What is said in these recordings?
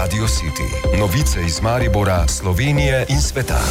Radio City. Novice iz Maribora, Slovenije in sveta.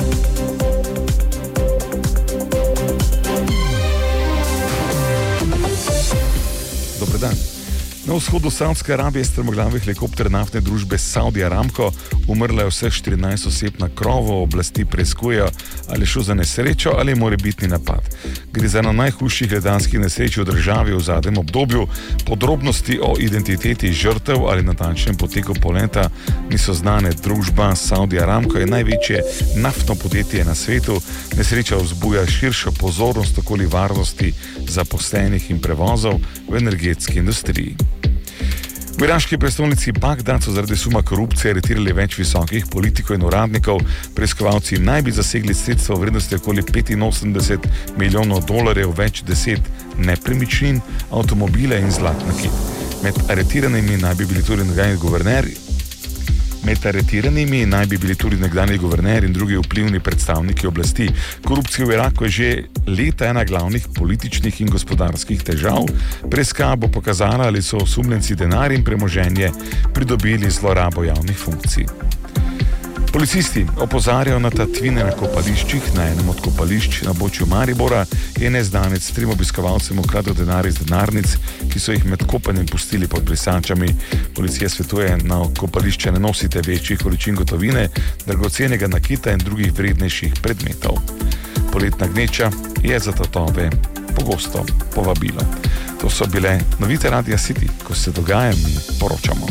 Dober dan. Na vzhodu Saudske Arabije strmoglavi helikopter naftne družbe Saudi Aramco. Umrlo je vseh 14 oseb na krovu, oblasti preiskujejo, ali je šlo za nesrečo ali morebitni napad. Gre za eno najhujših letalskih nesreč v državi v zadnjem obdobju. Podrobnosti o identiteti žrtev ali natančnem poteku poleta niso znane. Družba Saudi Aramco je največje naftno podjetje na svetu. Nesreča vzbuja širšo pozornost okoli varnosti zaposlenih in prevozov v energetski industriji. V iraški prestolnici Bagdad so zaradi suma korupcije aretirali več visokih politikov in uradnikov. Preiskovalci naj bi zasegli sredstva v vrednosti okoli 85 milijonov dolarjev, več 10 nepremičnin, avtomobile in zlat nakit. Med aretiranimi naj bi bili tudi nekdanji guverner in drugi vplivni predstavniki oblasti. Korupcija v Iraku je že leta ena glavnih političnih in gospodarskih težav. Preiskava bo pokazala, ali so osumljenci denar in premoženje pridobili zlorabo javnih funkcij. Policisti opozarjajo na tatvine na kopališčih. Na enem od kopališč na območju Maribora je neznanec 3 obiskovalcem ukradel denar iz denarnic, ki so jih med kopanjem pustili pod brisačami. Policija svetuje, na kopališče ne nosite večjih količin gotovine, dragocenega nakita in drugih vrednejših predmetov. Poletna gneča je za tatove pogosto povabilo. To so bile novice Radia City. Ko se dogaja, mi poročamo.